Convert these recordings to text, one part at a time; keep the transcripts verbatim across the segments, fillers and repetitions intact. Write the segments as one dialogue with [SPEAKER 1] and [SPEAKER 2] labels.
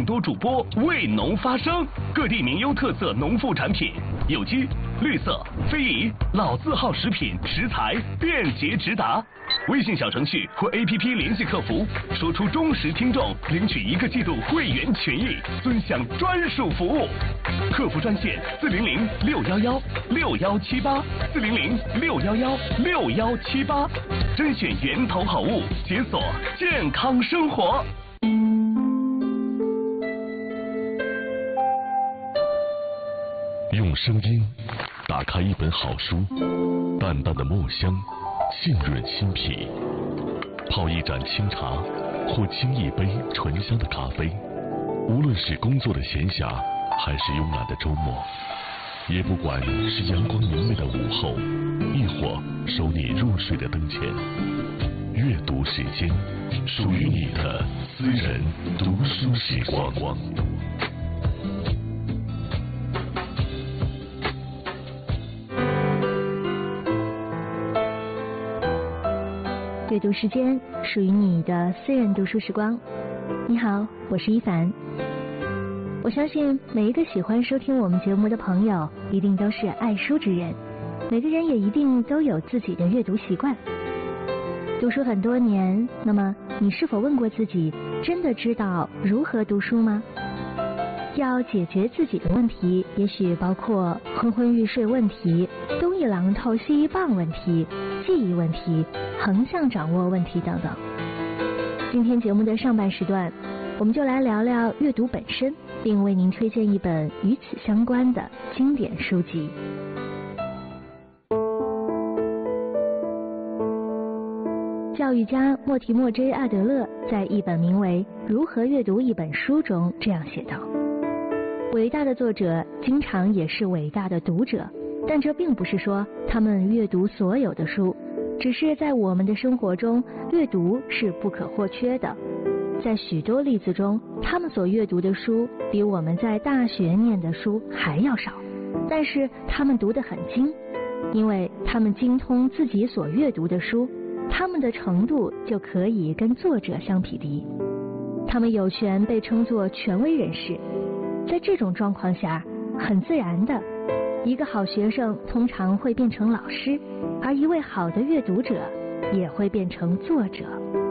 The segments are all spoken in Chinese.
[SPEAKER 1] 多主播为农发声，各地名优特色农副产品，有机、绿色、非遗、老字号食品食材便捷直达。微信小程序或 A P P 联系客服，说出忠实听众，领取一个季度会员权益，尊享专属服务。客服专线四零零六幺幺六幺七八四零零六幺幺六幺七八，甄选源头好物，解锁健康生活。
[SPEAKER 2] 用声音打开一本好书，淡淡的墨香浸润心脾，泡一盏清茶或沏一杯醇香的咖啡，无论是工作的闲暇还是慵懒的周末，也不管是阳光明媚的午后，亦或收你入睡的灯前，阅读时间属于你的私人读书时光。
[SPEAKER 3] 阅读时间属于你的私人读书时光。你好，我是一凡。我相信每一个喜欢收听我们节目的朋友一定都是爱书之人，每个人也一定都有自己的阅读习惯。读书很多年，那么你是否问过自己，真的知道如何读书吗？要解决自己的问题，也许包括昏昏欲睡问题、东一榔头西一棒问题、记忆问题、横向掌握问题等等。今天节目的上半时段，我们就来聊聊阅读本身，并为您推荐一本与此相关的经典书籍。教育家莫提莫 J 艾德勒在一本名为《如何阅读一本书》中这样写道：伟大的作者经常也是伟大的读者，但这并不是说他们阅读所有的书，只是在我们的生活中，阅读是不可或缺的。在许多例子中，他们所阅读的书比我们在大学念的书还要少，但是他们读得很精，因为他们精通自己所阅读的书，他们的程度就可以跟作者相匹敌，他们有权被称作权威人士。在这种状况下，很自然的，一个好学生通常会变成老师，而一位好的阅读者也会变成作者。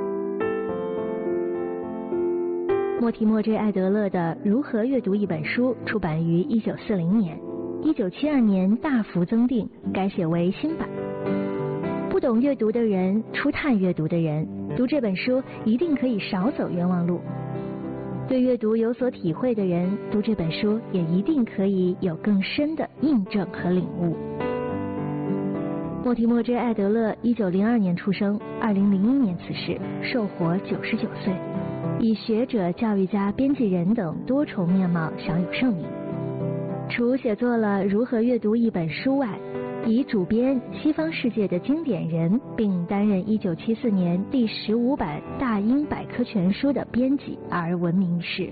[SPEAKER 3] 莫提莫 J 艾德勒的《如何阅读一本书》出版于一九四零年，一九七二年大幅增订，改写为新版。不懂阅读的人，初探阅读的人，读这本书一定可以少走冤枉路。对阅读有所体会的人，读这本书也一定可以有更深的印证和领悟。莫提莫 J 艾德勒一九零二年出生，二零零一年辞世，寿活九十九岁，以学者、教育家、编辑人等多重面貌享有盛名。除写作了《如何阅读一本书》外，以主编西方世界的经典人，并担任一九七四年第十五版大英百科全书的编辑而闻名于世。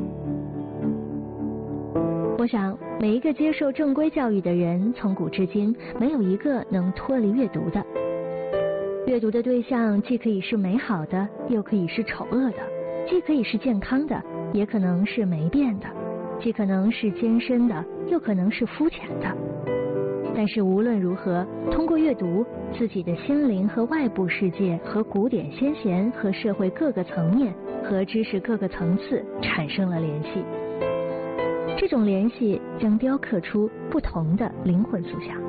[SPEAKER 3] 我想，每一个接受正规教育的人，从古至今没有一个能脱离阅读的。阅读的对象既可以是美好的，又可以是丑恶的；既可以是健康的，也可能是没变的；既可能是艰深的，又可能是肤浅的。但是无论如何，通过阅读，自己的心灵和外部世界和古典先贤和社会各个层面和知识各个层次产生了联系。这种联系将雕刻出不同的灵魂塑像。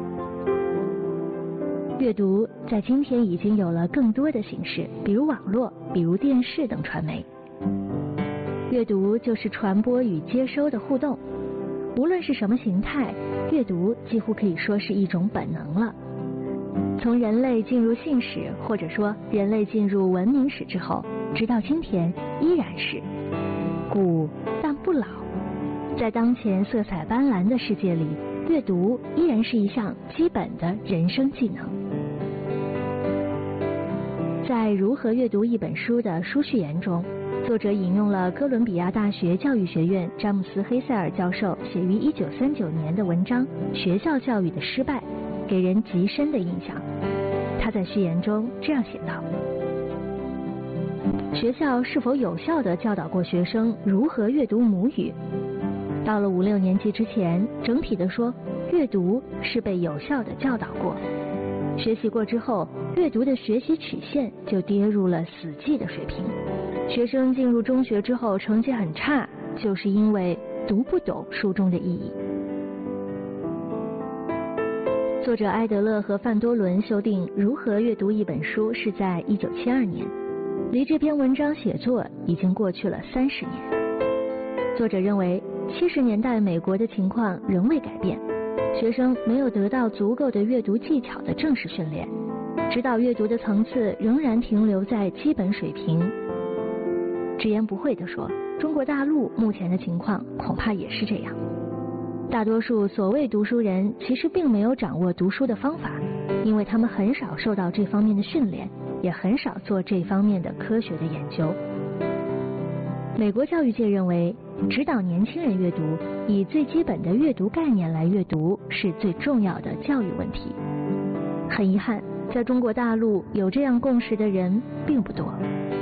[SPEAKER 3] 阅读在今天已经有了更多的形式，比如网络，比如电视等传媒。阅读就是传播与接收的互动，无论是什么形态，阅读几乎可以说是一种本能了。从人类进入信史，或者说人类进入文明史之后，直到今天依然是古但不老。在当前色彩斑斓的世界里，阅读依然是一项基本的人生技能。在《如何阅读一本书》的书序言中，作者引用了哥伦比亚大学教育学院詹姆斯·黑塞尔教授写于一九三九年的文章《学校教育的失败》，给人极深的印象。他在序言中这样写道： 学校是否有效地教导过学生如何阅读母语？到了五六年级之前，整体的说，阅读是被有效地教导过。学习过之后，阅读的学习曲线就跌入了死寂的水平。学生进入中学之后成绩很差，就是因为读不懂书中的意义。作者埃德勒和范多伦修订《如何阅读一本书》是在一九七二年，离这篇文章写作已经过去了三十年。作者认为，七十年代美国的情况仍未改变，学生没有得到足够的阅读技巧的正式训练，指导阅读的层次仍然停留在基本水平。直言不讳地说，中国大陆目前的情况恐怕也是这样。大多数所谓读书人其实并没有掌握读书的方法，因为他们很少受到这方面的训练，也很少做这方面的科学的研究。美国教育界认为，指导年轻人阅读，以最基本的阅读概念来阅读是最重要的教育问题。很遗憾，在中国大陆有这样共识的人并不多。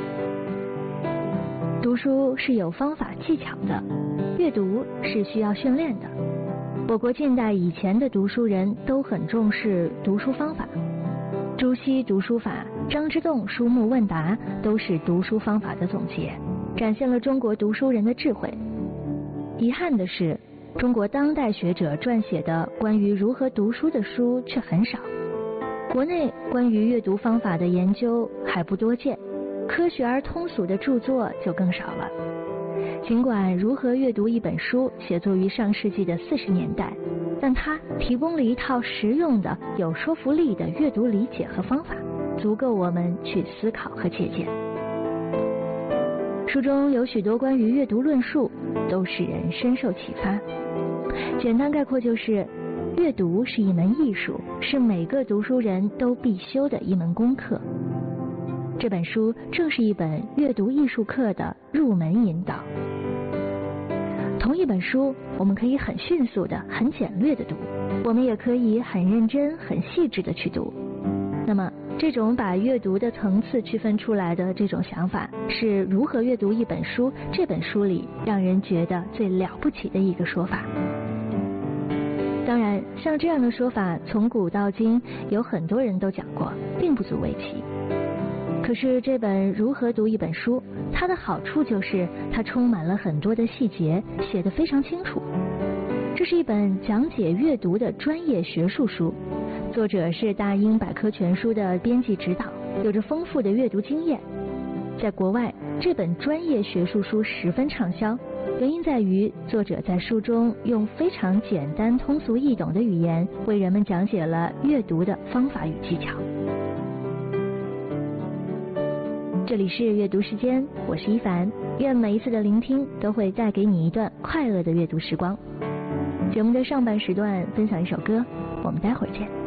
[SPEAKER 3] 读书是有方法技巧的，阅读是需要训练的。我国近代以前的读书人都很重视读书方法，朱熹读书法、张之洞书目问答都是读书方法的总结，展现了中国读书人的智慧。遗憾的是，中国当代学者撰写的关于如何读书的书却很少，国内关于阅读方法的研究还不多见，科学而通俗的著作就更少了。尽管《如何阅读一本书》写作于上世纪的四十年代，但它提供了一套实用的、有说服力的阅读理解和方法，足够我们去思考和借鉴。书中有许多关于阅读论述，都使人深受启发。简单概括就是，阅读是一门艺术，是每个读书人都必修的一门功课。这本书正是一本阅读艺术课的入门引导。同一本书，我们可以很迅速的、很简略的读，我们也可以很认真、很细致的去读。那么，这种把阅读的层次区分出来的这种想法，是如何阅读一本书这本书里让人觉得最了不起的一个说法。当然，像这样的说法，从古到今有很多人都讲过，并不足为奇。可是这本《如何读一本书》，它的好处就是它充满了很多的细节，写得非常清楚。这是一本讲解阅读的专业学术书，作者是大英百科全书的编辑指导，有着丰富的阅读经验。在国外，这本专业学术书十分畅销，原因在于作者在书中用非常简单、通俗易懂的语言，为人们讲解了阅读的方法与技巧。这里是阅读时间，我是一凡，愿每一次的聆听都会带给你一段快乐的阅读时光。节目的上半时段分享一首歌，我们待会儿见。